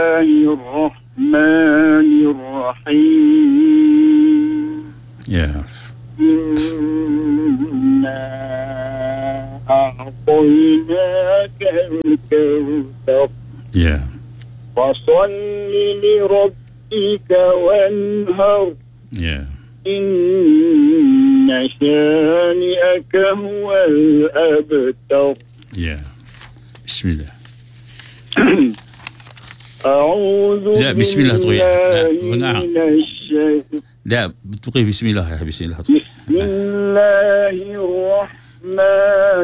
الرحمن الرحيم Ya. إنا أعطيناك الكوثر Ya. فصل لربك وانهر Ya. إن شانئك هو الأبتر. Ya. Bismillah. أعوذ لا، بسم الله طويل. لا، بالله من الشيطان. لا، بتقول بسم الله يا بسم الله. بسم الله الرحمن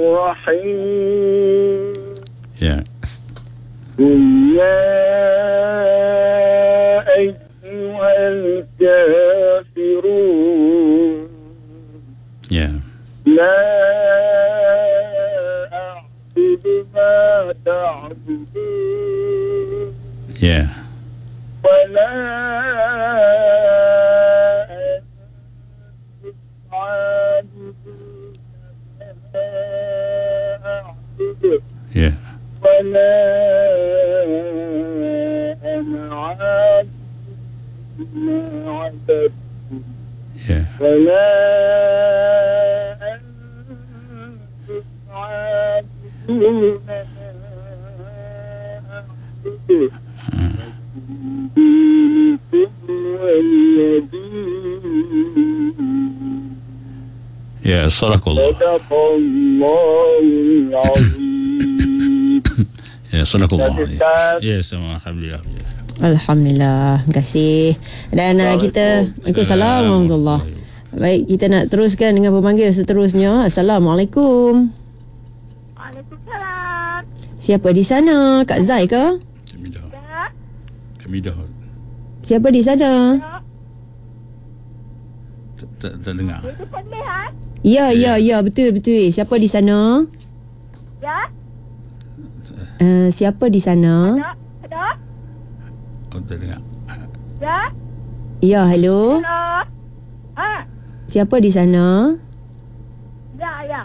الرحيم. Ya. قل يا أيها الكافرون Ya. لا أعبد ما تعبدون Ya. ولا أنتم عابدون ما أعبد Ya. ولا أنا عابد ما عبدتم Ya. ولا أنتم عابدون ما أعبد دينكم ولي دين. Ya. صدق الله. صدق الله العظيم. Ya. صدق الله. Ustaz. Ya. Sama. Alhamdulillah. Alhamdulillah. Terima kasih. Dan kita Waalaikumsalam warahmatullahi. Baik, kita nak teruskan dengan pemanggil seterusnya. Assalamualaikum. Waalaikumsalam. Siapa di sana? Kak Zai ke? Kami dah. Siapa di sana? Tak dengar. Itu pemilihan? Ya, betul. Siapa di sana? Ya? Siapa di sana? Ada? Oh, tak dengar. Ya? Ya, hello. Halo? Siapa di sana? Ya.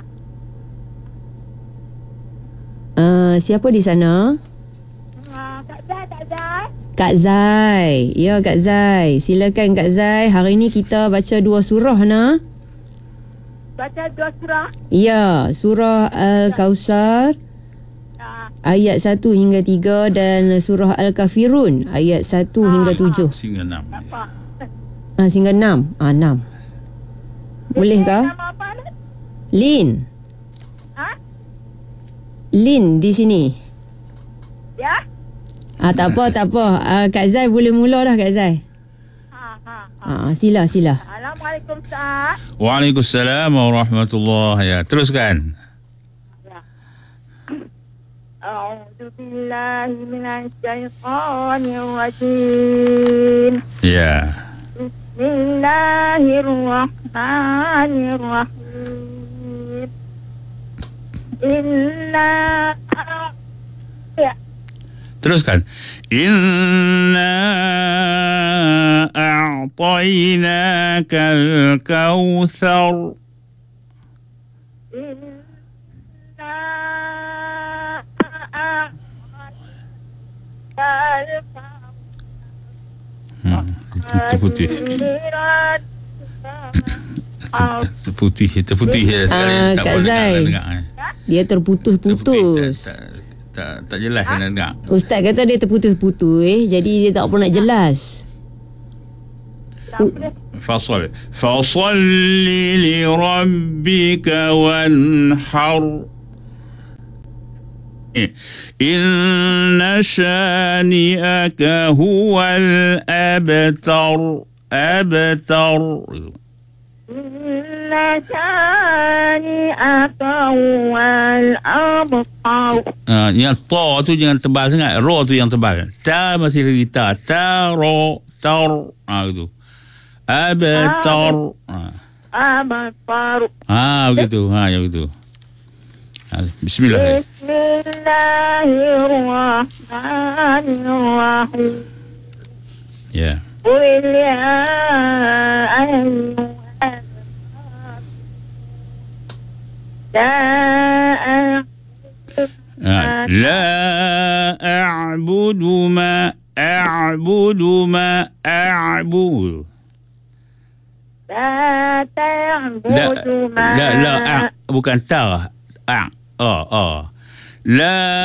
Siapa di sana? Tak Zai. Kak Zai. Ya, Kak Zai. Silakan Kak Zai. Hari ni kita baca 2 surah nah. Baca 2 surah. Ya, surah Al-Kausar ayat 1 hingga 3 dan surah Al-Kafirun ayat 1 hingga 7. Sehingga 6. Apa? Sehingga 6. 6. Boleh ke? Nama apa ni? Lin. Lin di sini. Ya? Tak apa. Kak Zai boleh mula dah Kak Zai. Sila. Assalamualaikum Ustaz. Waalaikumsalam warahmatullahi. Ya, teruskan. A'udzu billahi minasy syaithanir rajim. Ya. Bismillahirrahmanirrahim. Inna Teruskan. Inna a'tainakal kautsar. Terputih. Kak Zai, dia terputus-putus. Tak jelas nak dengar. Ustaz kata dia terputus-putus, jadi dia tak apa nak jelas. فصل لربك وانحر إن شانئك هو الأبتر. Inna shani'aka huwal abtar. Yang ta tu jangan tebal sangat. Ra tu yang tebal. Ta masih lagi ta. Ta, ra, tar. Gitu. Abtar. Abtar. Begitu. Yang begitu. Bismillah. Bismillahirrahmanirrahim. Ya. Qul ya ayyuhan لا أعبد لا تعبد ما لا bukan ta. La